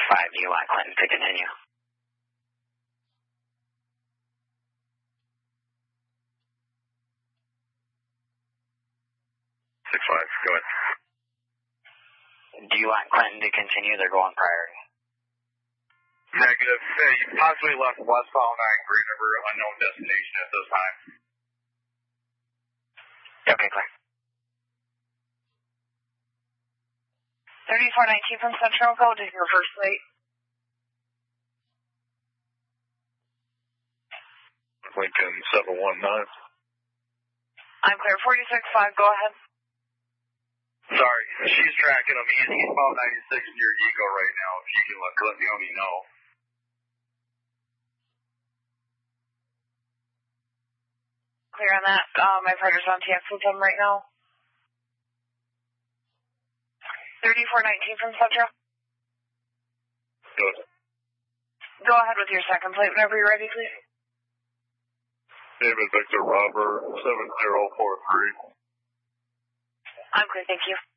Do you want Clinton to continue? 6-5, go ahead. Do you want Clinton to continue? They're going priority. Negative. Hey, you possibly left West File 9 Green River, unknown destination at this time. Okay, clear. 3419 from Central, go to your first flight. Lincoln 719. I'm clear. 46-5, go ahead. Sorry, she's tracking him. He's eastbound 96 near Eagle right now. If you can let me know. Clear on that. My partner's on TX with him right now. 3419 from Central. Good. Go ahead with your second flight whenever you're ready, please. David Victor Robert 7043. I'm clear, thank you.